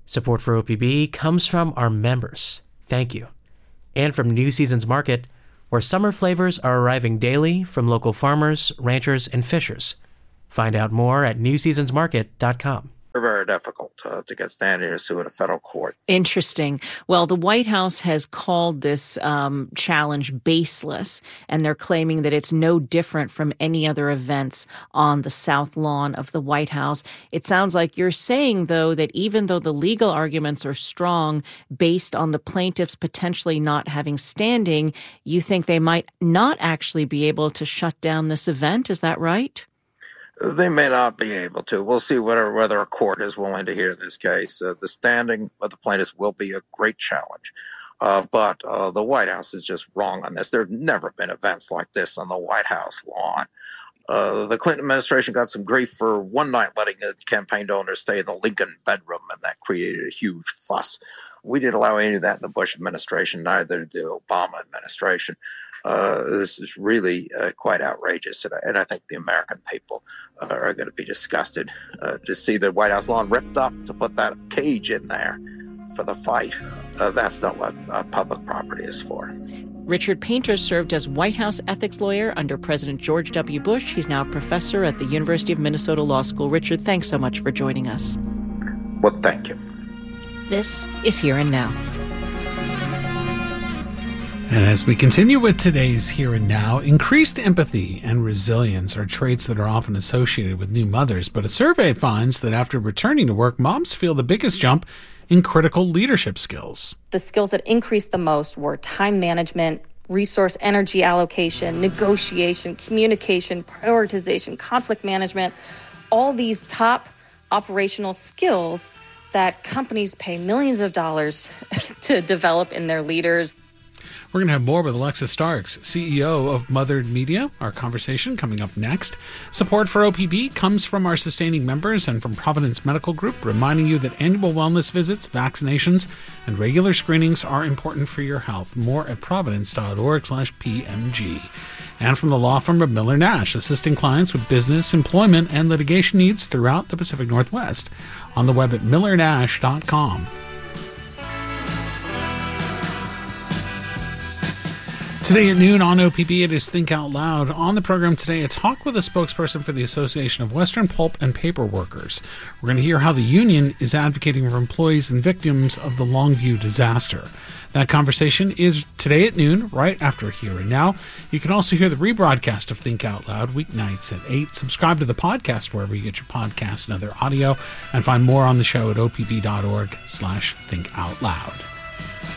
Support for OPB comes from our members. Thank you. And from New Seasons Market, where summer flavors are arriving daily from local farmers, ranchers, and fishers. Find out more at newseasonsmarket.com. Very difficult to get standing to sue in a federal court. Interesting. Well, the White House has called this challenge baseless, and they're claiming that it's no different from any other events on the South Lawn of the White House. It sounds like you're saying, though, that even though the legal arguments are strong based on the plaintiffs potentially not having standing, you think they might not actually be able to shut down this event. Is that right? They may not be able to. We'll see whether a court is willing to hear this case. The standing of the plaintiffs will be a great challenge. But the White House is just wrong on this. There have never been events like this on the White House lawn. The Clinton administration got some grief for one night letting the campaign donors stay in the Lincoln bedroom, and that created a huge fuss. We didn't allow any of that in the Bush administration, neither did the Obama administration. This is really quite outrageous, and I think the American people are going to be disgusted to see the White House lawn ripped up to put that cage in there for the fight. That's not what public property is for. Richard Painter served as White House ethics lawyer under President George W. Bush. He's now a professor at the University of Minnesota Law School. Richard, thanks so much for joining us. Well, thank you. This is Here and Now. And as we continue with today's Here and Now, increased empathy and resilience are traits that are often associated with new mothers, but a survey finds that after returning to work, moms feel the biggest jump in critical leadership skills. The skills that increased the most were time management, resource energy allocation, negotiation, communication, prioritization, conflict management, all these top operational skills that companies pay millions of dollars to develop in their leaders. We're going to have more with Alexis Starks, CEO of Mothered Media. Our conversation coming up next. Support for OPB comes from our sustaining members and from Providence Medical Group, reminding you that annual wellness visits, vaccinations, and regular screenings are important for your health. More at providence.org/PMG. And from the law firm of Miller Nash, assisting clients with business, employment, and litigation needs throughout the Pacific Northwest. On the web at millernash.com. Today at noon on OPB, it is Think Out Loud. On the program today, a talk with a spokesperson for the Association of Western Pulp and Paper Workers. We're going to hear how the union is advocating for employees and victims of the Longview disaster. That conversation is today at noon, right after Here and Now. You can also hear the rebroadcast of Think Out Loud weeknights at 8. Subscribe to the podcast wherever you get your podcasts and other audio, and find more on the show at opb.org/thinkoutloud.